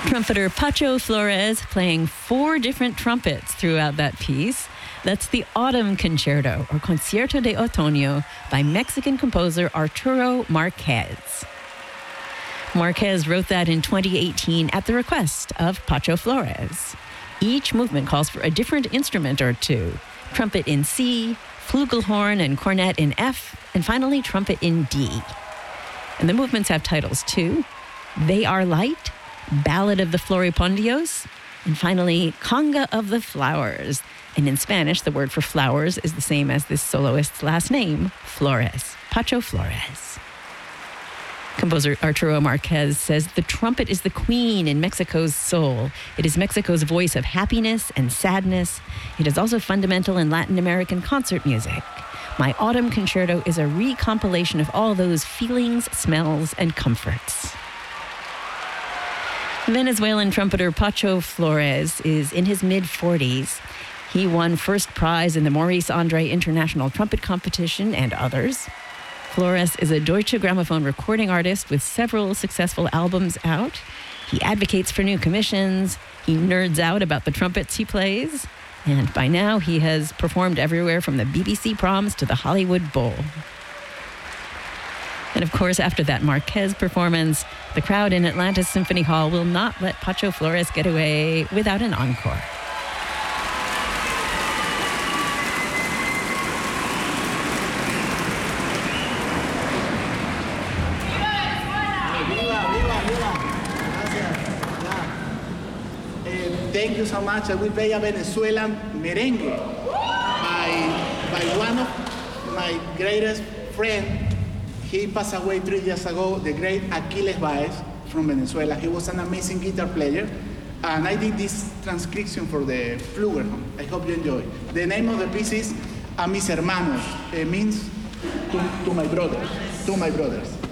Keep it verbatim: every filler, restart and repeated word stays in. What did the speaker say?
Trumpeter Pacho Flores playing four different trumpets throughout that piece. That's the Autumn Concerto, or Concierto de Otoño, by Mexican composer Arturo Marquez. Marquez wrote that in twenty eighteen at the request of Pacho Flores. Each movement calls for a different instrument or two. Trumpet in C, flugelhorn and cornet in F, and finally trumpet in D. And the movements have titles too. They Are Light, Ballad of the Floripondios, and finally Conga of the Flowers. And in Spanish, the word for flowers is the same as this soloist's last name, Flores, Pacho Flores. Composer Arturo Marquez says the trumpet is the queen in Mexico's soul. It is Mexico's voice of happiness and sadness. It is also fundamental in Latin American concert music. My Autumn Concerto is a recompilation of all those feelings, smells, and comforts. Venezuelan trumpeter Pacho Flores is in his mid-forties. He won first prize in the Maurice Andre International Trumpet Competition and others. Flores is a Deutsche Grammophon recording artist with several successful albums out. He advocates for new commissions. He nerds out about the trumpets he plays. And by now, he has performed everywhere from the B B C Proms to the Hollywood Bowl. And of course, after that Marquez performance, the crowd in Atlantis Symphony Hall will not let Pacho Flores get away without an encore. Thank you so much. I will play a Venezuelan merengue by, by one of my greatest friends. He passed away three years ago, the great Aquiles Baez from Venezuela. He was an amazing guitar player. And I did this transcription for the Flugelhorn. I hope you enjoy. The name of the piece is A Mis Hermanos. It means to, to my brothers, to my brothers.